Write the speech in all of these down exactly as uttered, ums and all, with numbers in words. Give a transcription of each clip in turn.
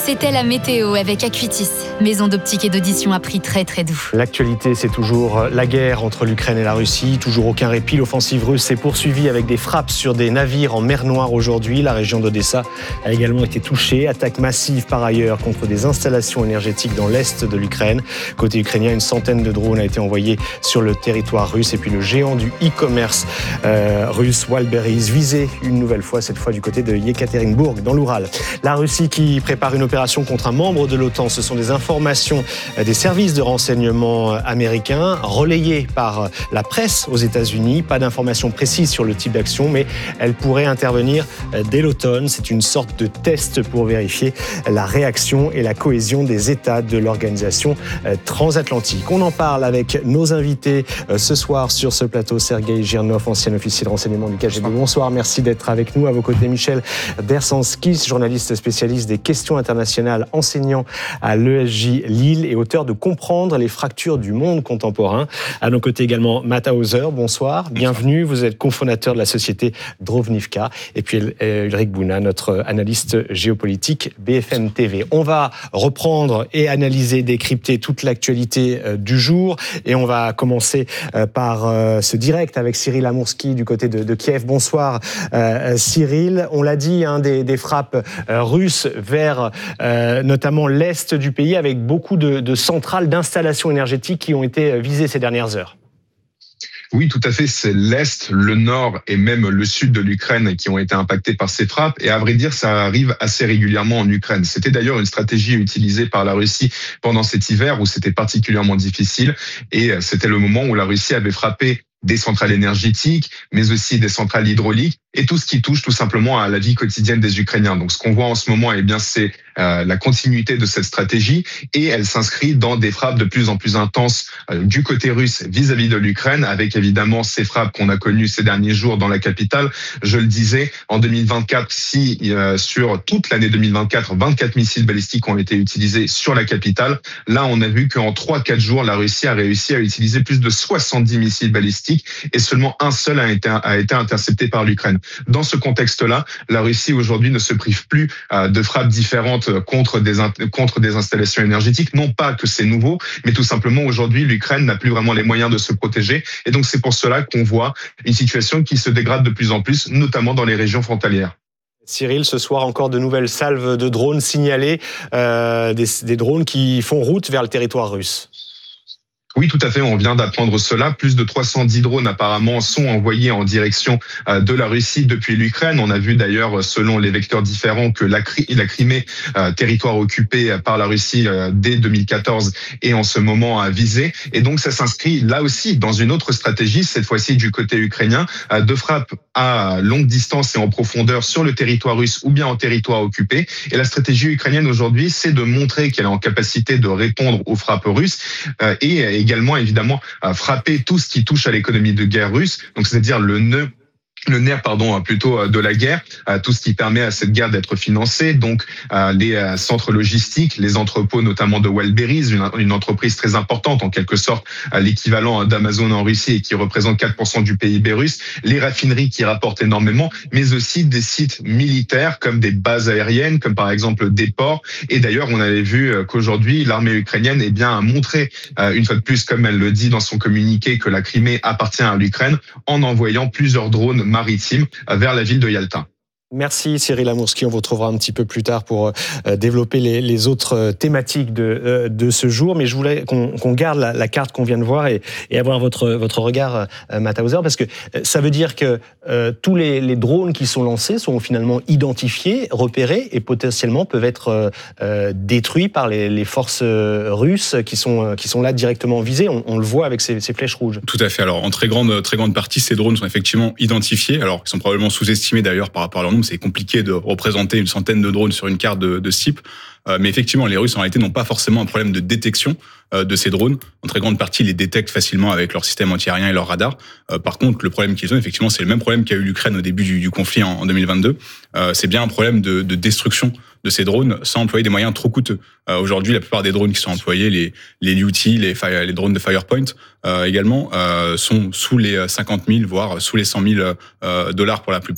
C'était la météo avec Acuitis, maison d'optique et d'audition à prix très très doux. L'actualité, c'est toujours la guerre entre l'Ukraine et la Russie. Toujours aucun répit. L'offensive russe s'est poursuivie avec des frappes sur des navires en mer Noire aujourd'hui. La région d'Odessa a également été touchée. Attaque massive par ailleurs contre des installations énergétiques dans l'est de l'Ukraine. Côté ukrainien, une centaine de drones a été envoyée sur le territoire russe. Et puis le géant du e-commerce euh, russe, Wildberries, visé une nouvelle fois, cette fois du côté de Yekaterinbourg, dans l'Oural. La Russie qui prépare une opération contre un membre de l'OTAN. Ce sont des informations des services de renseignement américains relayées par la presse aux États-Unis. Pas d'informations précises sur le type d'action, mais elle pourrait intervenir dès l'automne. C'est une sorte de test pour vérifier la réaction et la cohésion des États de l'organisation transatlantique. On en parle avec nos invités ce soir sur ce plateau. Sergueï Girnov, ancien officier de renseignement du K G B. Bonsoir, merci d'être avec nous. À vos côtés, Michel Bersanskis, journaliste spécialiste des questions internationales, enseignant à l'E S J Lille et auteur de Comprendre les fractures du monde contemporain. À nos côtés également, Matt Hauser, bonsoir, bienvenue. Vous êtes cofondateur de la société Drovnivka. Et puis Ulrich Bouna, notre analyste géopolitique B F M T V. On va reprendre et analyser, décrypter toute l'actualité du jour. Et on va commencer par ce direct avec Cyril Amourski du côté de, de Kiev. Bonsoir euh, Cyril. On l'a dit, hein, des, des frappes euh, russes vers euh, notamment l'est du pays avec beaucoup de, de centrales d'installations énergétiques qui ont été visées ces dernières heures. Oui, tout à fait. C'est l'Est, le Nord et même le Sud de l'Ukraine qui ont été impactés par ces frappes. Et à vrai dire, ça arrive assez régulièrement en Ukraine. C'était d'ailleurs une stratégie utilisée par la Russie pendant cet hiver où c'était particulièrement difficile. Et c'était le moment où la Russie avait frappé des centrales énergétiques, mais aussi des centrales hydrauliques et tout ce qui touche tout simplement à la vie quotidienne des Ukrainiens. Donc, ce qu'on voit en ce moment, eh bien, c'est euh, la continuité de cette stratégie et elle s'inscrit dans des frappes de plus en plus intenses euh, du côté russe vis-à-vis de l'Ukraine, avec évidemment ces frappes qu'on a connues ces derniers jours dans la capitale. Je le disais, en deux mille vingt-quatre, si euh, sur toute l'année deux mille vingt-quatre, vingt-quatre missiles balistiques ont été utilisés sur la capitale, là, on a vu qu'en trois quatre jours, la Russie a réussi à utiliser plus de soixante-dix missiles balistiques et seulement un seul a été, a été intercepté par l'Ukraine. Dans ce contexte-là, la Russie aujourd'hui ne se prive plus de frappes différentes contre des, contre des installations énergétiques. Non pas que c'est nouveau, mais tout simplement aujourd'hui, l'Ukraine n'a plus vraiment les moyens de se protéger. Et donc c'est pour cela qu'on voit une situation qui se dégrade de plus en plus, notamment dans les régions frontalières. Cyril, ce soir encore de nouvelles salves de drones signalées, euh, des, des drones qui font route vers le territoire russe. Oui, tout à fait. On vient d'apprendre cela. Plus de trois cent dix drones apparemment sont envoyés en direction de la Russie depuis l'Ukraine. On a vu d'ailleurs, selon les vecteurs différents, que la, la Crimée, euh, territoire occupé par la Russie euh, dès deux mille quatorze, est en ce moment à viser. Et donc, ça s'inscrit là aussi dans une autre stratégie, cette fois-ci du côté ukrainien, euh, de frappes à longue distance et en profondeur sur le territoire russe ou bien en territoire occupé. Et la stratégie ukrainienne aujourd'hui, c'est de montrer qu'elle est en capacité de répondre aux frappes russes euh, et également évidemment à frapper tout ce qui touche à l'économie de guerre russe, donc c'est-à-dire le nœud le nerf pardon plutôt de la guerre, tout ce qui permet à cette guerre d'être financée, donc les centres logistiques, les entrepôts notamment de Wildberries, une, une entreprise très importante en quelque sorte, l'équivalent d'Amazon en Russie et qui représente quatre pour cent du P I B russe, les raffineries qui rapportent énormément, mais aussi des sites militaires comme des bases aériennes, comme par exemple des ports. Et d'ailleurs, on avait vu qu'aujourd'hui, l'armée ukrainienne eh bien, a montré une fois de plus, comme elle le dit dans son communiqué, que la Crimée appartient à l'Ukraine en envoyant plusieurs drones maritime vers la ville de Yalta. Merci Cyril Amourski, on vous retrouvera un petit peu plus tard pour euh, développer les, les autres thématiques de, euh, de ce jour, mais je voulais qu'on, qu'on garde la, la carte qu'on vient de voir et, et avoir votre, votre regard, euh, Matt Hauser, parce que ça veut dire que euh, tous les, les drones qui sont lancés sont finalement identifiés, repérés et potentiellement peuvent être euh, détruits par les, les forces russes qui sont, qui sont là directement visées. On, on le voit avec ces, ces flèches rouges. Tout à fait. Alors en très grande, très grande partie, ces drones sont effectivement identifiés. Alors ils sont probablement sous-estimés d'ailleurs par rapport à leur nombre. C'est compliqué de représenter une centaine de drones sur une carte de, de cible. Euh, mais effectivement, les Russes, en réalité, n'ont pas forcément un problème de détection euh, de ces drones. En très grande partie, ils les détectent facilement avec leur système antiaérien et leur radar. Euh, par contre, le problème qu'ils ont, effectivement, c'est le même problème qu'a eu l'Ukraine au début du, du conflit en, en deux mille vingt-deux. Euh, c'est bien un problème de, de destruction de ces drones sans employer des moyens trop coûteux. Euh, aujourd'hui, la plupart des drones qui sont employés, les, les L U T, les, fire, les drones de Firepoint euh, également, euh, sont sous les cinquante mille, voire sous les cent mille euh, dollars pour la plupart.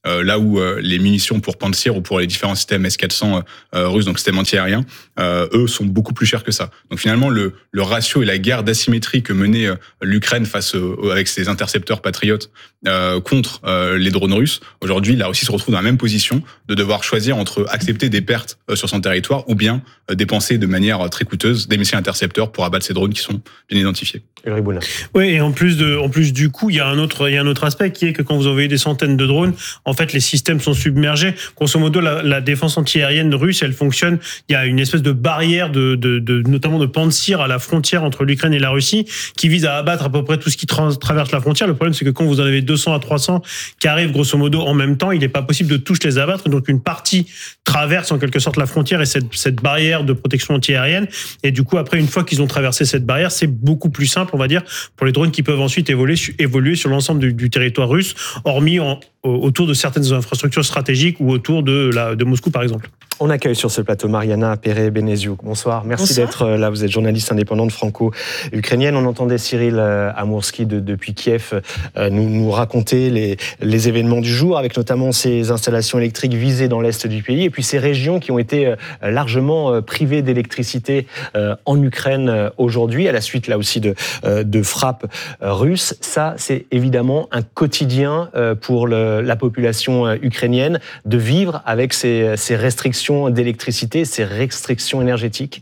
euh, là où euh, les munitions pour Pantsir ou pour les différents systèmes S quatre cents euh, russes, donc systèmes antiaériens, euh, eux sont beaucoup plus chers que ça. Donc finalement, le, le ratio et la guerre d'asymétrie que menait euh, l'Ukraine face euh, avec ses intercepteurs patriotes euh, contre euh, les drones russes, aujourd'hui, la Russie se retrouve dans la même position de devoir choisir entre accepter des pertes euh, sur son territoire ou bien euh, dépenser de manière très coûteuse des missiles intercepteurs pour abattre ces drones qui sont bien identifiés. Oui, et en plus de, en plus du coup, il y a un autre, il y a un autre aspect qui est que quand vous envoyez des centaines de drones, en fait, les systèmes sont submergés. Grosso modo, la, la défense antiaérienne russe, elle fonctionne. Il y a une espèce de barrière de, de, de notamment de Pantsir à la frontière entre l'Ukraine et la Russie, qui vise à abattre à peu près tout ce qui tra- traverse la frontière. Le problème, c'est que quand vous en avez deux cents à trois cents qui arrivent grosso modo en même temps, il n'est pas possible de tous les abattre. Donc, une partie traverse en quelque sorte la frontière et cette, cette barrière de protection antiaérienne. Et du coup, après, une fois qu'ils ont traversé cette barrière, c'est beaucoup plus simple, on va dire, pour les drones qui peuvent ensuite évoluer, évoluer sur l'ensemble du, du territoire russe, hormis en, autour de certaines infrastructures stratégiques ou autour de, la, de Moscou, par exemple. On accueille sur ce plateau Mariana Perret-Beneziou. Bonsoir, merci Bonsoir. d'être là. Vous êtes journaliste indépendante franco-ukrainienne. On entendait Cyril Amourski de, depuis Kiev nous, nous raconter les, les événements du jour, avec notamment ces installations électriques visées dans l'est du pays, et puis ces régions qui ont été largement privées d'électricité en Ukraine aujourd'hui, à la suite là aussi de, de frappes russes. Ça, c'est évidemment un quotidien pour le, la population ukrainienne de vivre avec ces, ces restrictions d'électricité, ces restrictions énergétiques?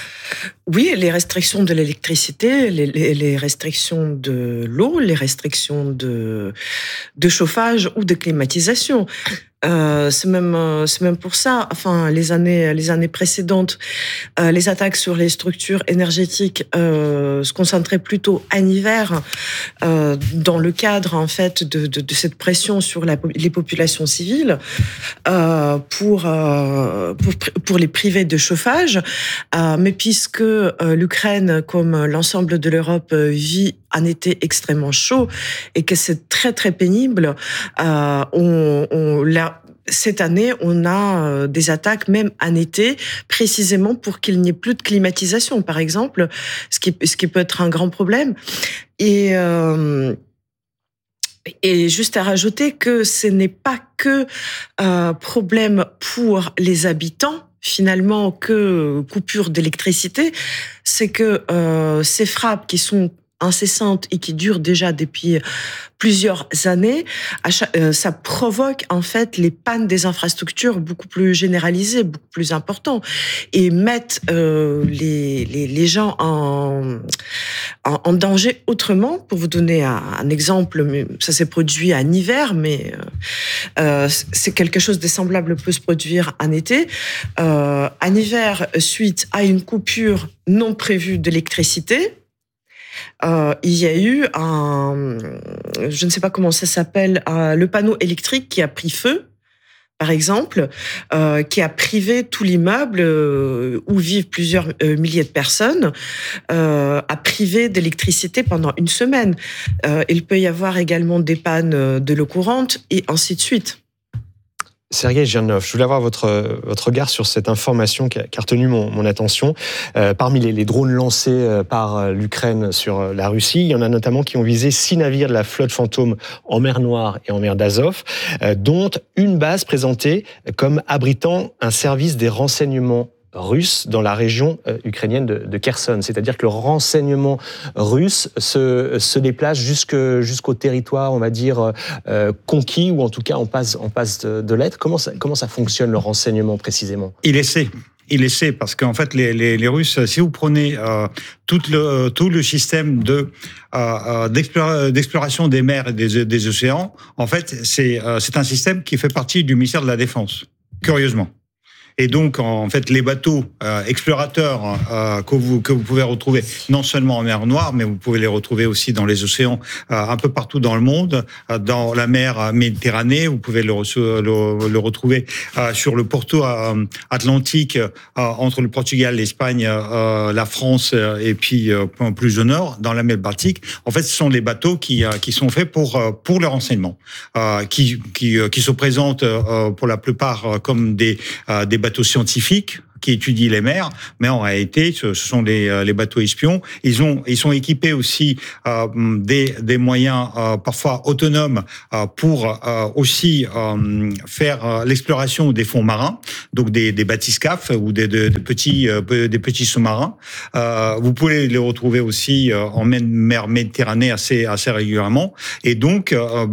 Oui, les restrictions de l'électricité, les, les, les restrictions de l'eau, les restrictions de, de chauffage ou de climatisation. Euh, c'est même c'est même pour ça. Enfin, les années les années précédentes, euh, les attaques sur les structures énergétiques euh, se concentraient plutôt en hiver, euh, dans le cadre en fait de de, de cette pression sur la, les populations civiles euh, pour, euh, pour pour les priver de chauffage. Euh, mais puisque euh, l'Ukraine, comme l'ensemble de l'Europe, vit un été extrêmement chaud et que c'est très très pénible, euh, on, on l'a cette année, on a des attaques même en été, précisément pour qu'il n'y ait plus de climatisation, par exemple, ce qui, ce qui peut être un grand problème. Et, euh, et juste à rajouter que ce n'est pas que un problème pour les habitants, finalement, que coupure d'électricité, c'est que euh, ces frappes qui sont incessantes et qui durent déjà depuis plusieurs années, ça provoque en fait les pannes des infrastructures beaucoup plus généralisées, beaucoup plus importantes, et mettent euh, les, les, les gens en, en, en danger autrement. Pour vous donner un, un exemple, ça s'est produit en hiver, mais euh, c'est quelque chose de semblable peut se produire en été. Euh, en hiver, suite à une coupure non prévue d'électricité, Euh, il y a eu un, je ne sais pas comment ça s'appelle, euh, le panneau électrique qui a pris feu, par exemple, euh, qui a privé tout l'immeuble euh, où vivent plusieurs euh, milliers de personnes, euh, a privé d'électricité pendant une semaine. Euh, il peut y avoir également des pannes de l'eau courante et ainsi de suite. Sergueï Girnov, je voulais avoir votre, votre regard sur cette information qui a, qui a retenu mon, mon attention. Euh, parmi les, les drones lancés par l'Ukraine sur la Russie, il y en a notamment qui ont visé six navires de la flotte fantôme en mer Noire et en mer d'Azov, euh, dont une base présentée comme abritant un service des renseignements russe dans la région euh, ukrainienne de, de Kherson. C'est-à-dire que le renseignement russe se, se déplace jusque, jusqu'au territoire, on va dire, euh, conquis, ou en tout cas en passe, en passe de, de l'être. Comment ça, comment ça fonctionne, le renseignement, précisément ? Il essaie. Il essaie, parce qu'en fait, les, les, les Russes, si vous prenez euh, tout, le, tout le système de, euh, d'explora, d'exploration des mers et des, des océans, en fait, c'est, euh, c'est un système qui fait partie du ministère de la Défense, curieusement. Et donc, en fait, les bateaux euh, explorateurs euh, que vous que vous pouvez retrouver non seulement en mer Noire, mais vous pouvez les retrouver aussi dans les océans, euh, un peu partout dans le monde, euh, dans la mer Méditerranée. Vous pouvez le, le, le retrouver euh, sur le pourtour euh, atlantique euh, entre le Portugal, l'Espagne, euh, la France euh, et puis euh, plus au nord, dans la mer Baltique. En fait, ce sont les bateaux qui euh, qui sont faits pour euh, pour le renseignement, euh, qui qui qui se présentent euh, pour la plupart euh, comme des euh, des bateaux scientifiques, qui étudient les mers, mais en réalité, ce sont les, les bateaux espions. Ils ont, ils sont équipés aussi euh, des, des moyens euh, parfois autonomes euh, pour euh, aussi euh, faire euh, l'exploration des fonds marins, donc des, des bathyscaphes ou des, des, des petits, euh, des petits sous-marins. Euh, vous pouvez les retrouver aussi euh, en mer Méditerranée assez, assez régulièrement. Et donc, euh,